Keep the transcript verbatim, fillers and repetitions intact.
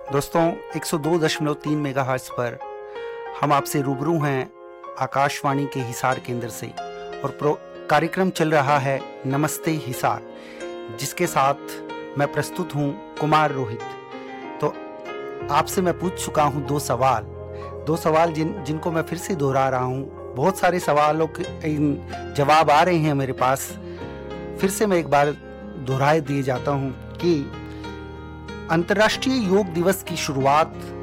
दोस्तों एक सौ दो दशमलव तीन मेगाहर्ट्ज़ पर हम आपसे रूबरू हैं आकाशवाणी के हिसार केंद्र से और प्रो कार्यक्रम चल रहा है नमस्ते हिसार, जिसके साथ मैं प्रस्तुत हूं कुमार रोहित। तो आपसे मैं पूछ चुका हूं दो सवाल दो सवाल जिन जिनको मैं फिर से दोहरा रहा हूं। बहुत सारे सवालों के जवाब आ रहे हैं मेरे पास। फिर से मैं एक बार दोहराए दिए जाता हूं कि अंतर्राष्ट्रीय योग दिवस की शुरुआत